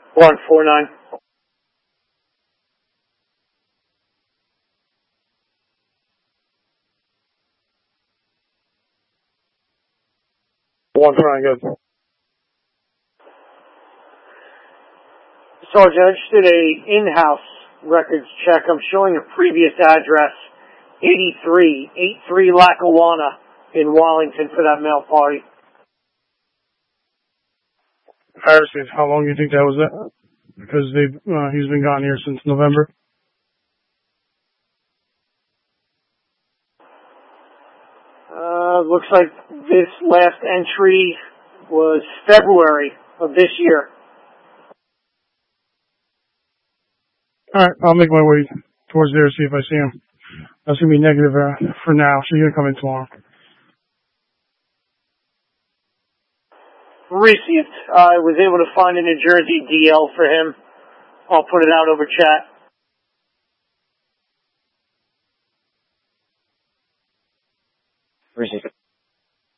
149. Good. Sergeant, I just did a in-house records check. I'm showing a previous address, 83 Lackawanna in Wallington for that mail party. Harrison, how long do you think that was at? Because he's been gone here since November. Looks like this last entry was February of this year. Alright, I'll make my way towards there, see if I see him. That's going to be negative for now. She's going to come in tomorrow. Received. I was able to find a New Jersey DL for him. I'll put it out over chat. Received.